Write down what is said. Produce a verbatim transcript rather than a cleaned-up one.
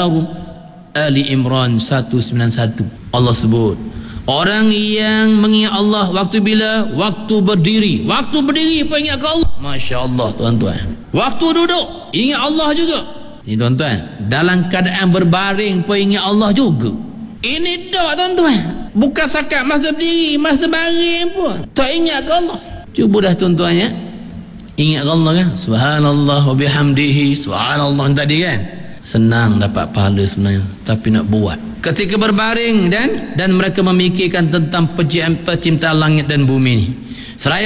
baru. Ali Imran seratus sembilan puluh satu. Allah sebut, orang yang mengingat Allah waktu bila? Waktu berdiri. Waktu berdiri pun ingat ke Allah. Masya Allah tuan-tuan. Waktu duduk ingat Allah juga. Ini tuan-tuan, dalam keadaan berbaring pun ingat Allah juga. Ini dah tuan-tuan. Bukan sakat masa berdiri, masa baring pun tak ingat ke Allah. Cuba dah tuan-tuan ya, ingat ke Allah kan. Subhanallah wa bihamdihi, subhanallah tadi kan. Senang dapat pahala sebenarnya, tapi nak buat ketika berbaring dan dan mereka memikirkan tentang penciptaan langit dan bumi ni. Seraya